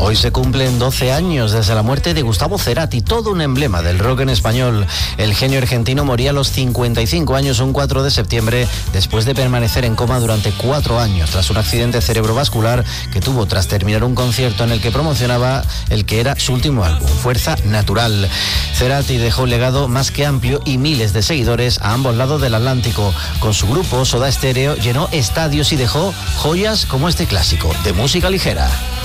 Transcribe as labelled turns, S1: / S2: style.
S1: Hoy se cumplen 12 años desde la muerte de Gustavo Cerati, todo un emblema del rock en español. El genio argentino moría a los 55 años un 4 de septiembre después de permanecer en coma durante 4 años tras un accidente cerebrovascular que tuvo tras terminar un concierto en el que promocionaba el que era su último álbum, Fuerza Natural. Cerati dejó un legado más que amplio y miles de seguidores a ambos lados del Atlántico. Con su grupo Soda Stereo llenó estadios y dejó joyas como este clásico de música ligera.